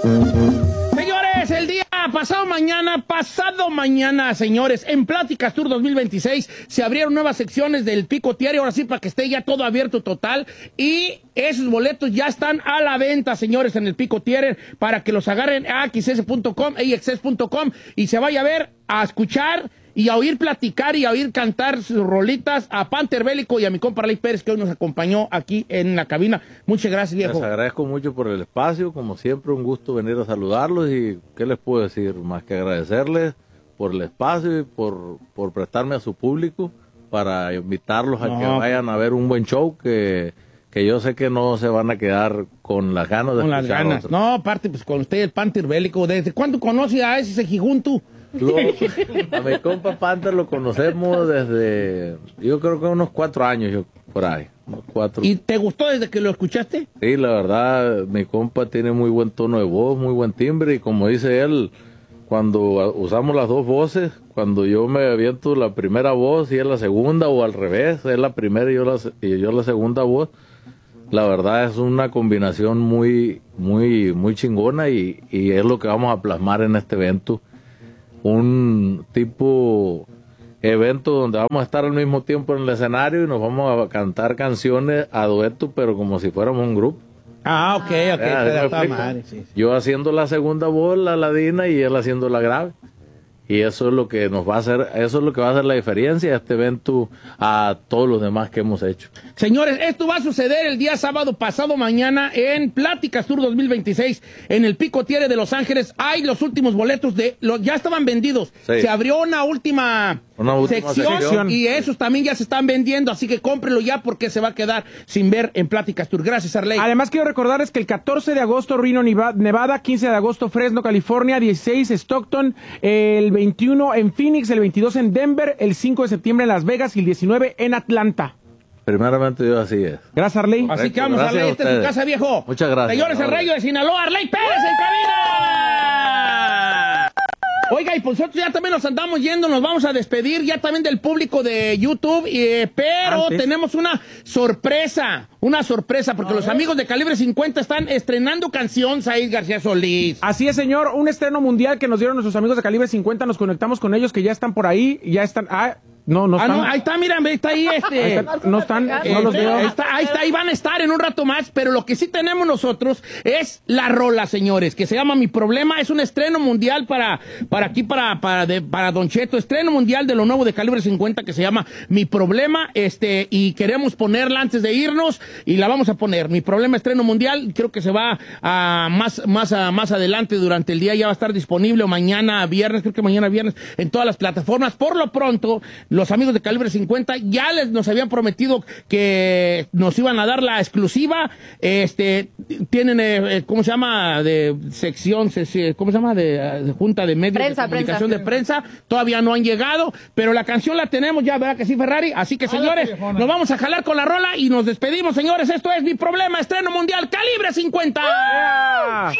Señores, el día pasado mañana, señores, en Pláticas Tour 2026 se abrieron nuevas secciones del Pico Tiare, ahora sí, para que esté ya todo abierto total, y esos boletos ya están a la venta, señores, en el Pico Tiare, para que los agarren a axs.com, axs.com, y se vaya a ver, a escuchar y a oír platicar y a oír cantar sus rolitas a Panther Bélico y a mi compa Arley Pérez, que hoy nos acompañó aquí en la cabina. Muchas gracias, viejo. Les agradezco mucho por el espacio, como siempre, un gusto venir a saludarlos, y ¿qué les puedo decir? Más que agradecerles por el espacio y por prestarme a su público para invitarlos a que vayan a ver un buen show, que yo sé que no se van a quedar con las ganas de escuchar. Con las ganas. Otro. No, aparte, pues con usted, el Panther Bélico, ¿desde cuándo conoce a ese Sejijuntu? A mi compa Panther lo conocemos desde, yo creo que unos 4 años, por ahí. 4. ¿Y te gustó desde que lo escuchaste? Sí, la verdad, mi compa tiene muy buen tono de voz, muy buen timbre, y como dice él, cuando usamos las dos voces, cuando yo me aviento la primera voz y él la segunda, o al revés, él la primera y yo la segunda voz, la verdad es una combinación muy chingona, y es lo que vamos a plasmar en este evento. Un tipo evento donde vamos a estar al mismo tiempo en el escenario y nos vamos a cantar canciones a dueto, pero como si fuéramos un grupo. Ah, ok. Madre, sí. Yo haciendo la segunda voz, la ladina, y él haciendo la grave. Y eso es lo que nos va a hacer, eso es lo que va a hacer la diferencia este evento a todos los demás que hemos hecho. Señores, esto va a suceder el día sábado pasado mañana en Pláticas Tour 2026 en el Pico Tiare de Los Ángeles. Hay los últimos boletos ya estaban vendidos. Sí. Se abrió una última sección y esos también ya se están vendiendo, así que cómprelo ya porque se va a quedar sin ver en Pláticas Tour. Gracias, Arley. Además, quiero recordarles que el 14 de agosto Reno, Nevada, 15 de agosto Fresno, California, 16 Stockton, el 21 en Phoenix, el 22 en Denver, el 5 de septiembre en Las Vegas y el 19 en Atlanta. Primeramente Dios, así es. Gracias, Arley. Así que vamos, Arley, esta es tu casa, viejo. Muchas gracias. Señores, el Rayo de Sinaloa, Arley Pérez en cabina. Oiga, y pues nosotros ya también nos andamos yendo, nos vamos a despedir ya también del público de YouTube, pero tenemos una sorpresa, porque los amigos de Calibre 50 están estrenando canción, Said García Solís. Así es, señor, un estreno mundial que nos dieron nuestros amigos de Calibre 50, nos conectamos con ellos que ya están por ahí, ya están... No están. No, ahí está, mira, está ahí no están, no los veo. Ahí van a estar en un rato más, pero lo que sí tenemos nosotros es la rola, señores, que se llama Mi Problema. Es un estreno mundial para Don Cheto, estreno mundial de lo nuevo de Calibre 50 que se llama Mi Problema, y queremos ponerla antes de irnos y la vamos a poner. Mi Problema, estreno mundial, creo que se va a más adelante durante el día, ya va a estar disponible, o mañana viernes, en todas las plataformas. Por lo pronto, los amigos de Calibre 50 ya nos habían prometido que nos iban a dar la exclusiva. Tienen, ¿cómo se llama? De sección, ¿cómo se llama? De junta de medios de comunicación de prensa. Todavía no han llegado, pero la canción la tenemos ya, ¿verdad que sí, Ferrari? Así que, señores, nos vamos a jalar con la rola y nos despedimos, señores. Esto es Mi Problema, estreno mundial, Calibre 50.